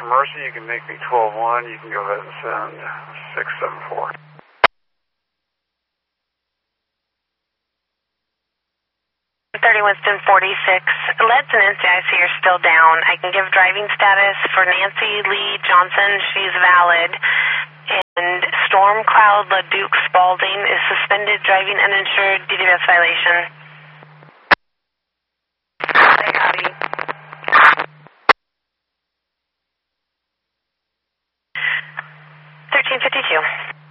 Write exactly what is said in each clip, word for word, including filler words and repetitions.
Mercy, you can make me twelve one. You can go ahead and send six seven four. thirty Winston forty-six. Leads and N C I C are still down. I can give driving status for Nancy Lee Johnson. She's valid. And Storm Cloud LaDuke Spalding is suspended driving uninsured D D S violation. Hey, Abby. thirteen fifty-two.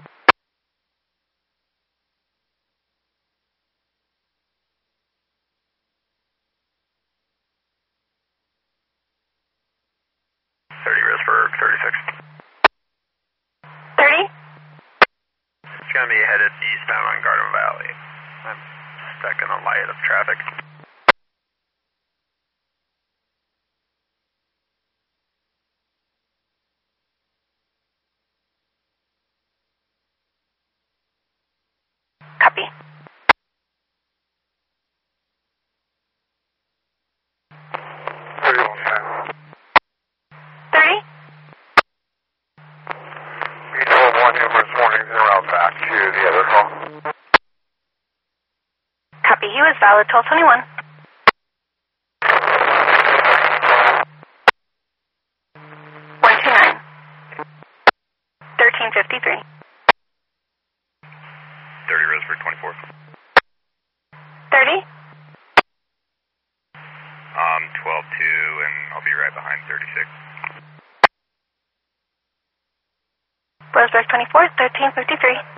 thirty Risberg, thirty-six. thirty? It's going to be headed eastbound on Garden Valley. I'm stuck in a light of traffic. Copy. thirty-one five. thirty? B twelve one, numerous warnings en route back to the other call. Copy. He was valid. twelve twenty-one. one two nine. thirteen fifty-three. thirty Risberg, twenty-four. thirty? Um, twelve two, and I'll be right behind thirty-six. Rosberg twenty-four, thirteen fifty-three.